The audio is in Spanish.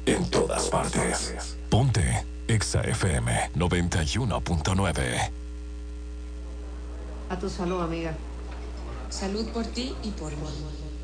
En todas partes. Ponte Exa FM 91.9. A tu salud, amiga. Salud por ti y por mí.